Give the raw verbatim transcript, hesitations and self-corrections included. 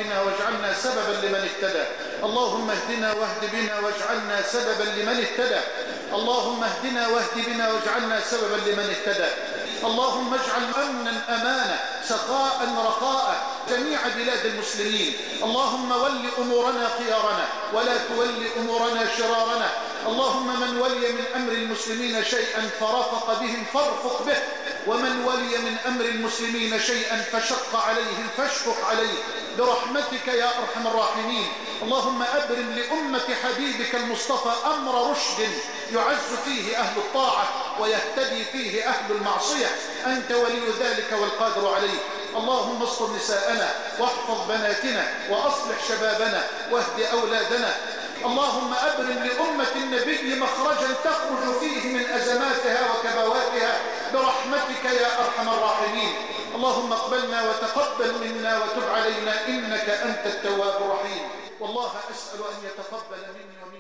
بنا واجعلنا سببا لمن اهتدى. اللهم اهدنا واهد بنا واجعلنا سببا لمن اهتدى. اللهم اهدنا واهد بنا واجعلنا سببا لمن اهتدى. اللهم اجعل أمنا أمانا سخاء رخاء جميع بلاد المسلمين. اللهم ول أمورنا خيارنا ولا تول أمورنا شرارنا. اللهم من ولي من أمر المسلمين شيئا فرفق بهم فارفق به، ومن ولي من أمر المسلمين شيئا فشق عليهم فاشفق عليه برحمتك يا أرحم الراحمين. اللهم أبرم لأمة حبيبك المصطفى أمر رشد يعز فيه أهل الطاعة ويهتدي فيه أهل المعصية. أنت ولي ذلك والقادر عليه. اللهم استر نساءنا واحفظ بناتنا وأصلح شبابنا واهد أولادنا. اللهم أبرم لأمة النبي مخرجا تخرج فيه من أزماتها وكبواتها برحمتك يا أرحم الراحمين. اللهم اقبلنا وتقبل منا وتب علينا إنك أنت التواب الرحيم. والله أسأل أن يتقبل مني ومنك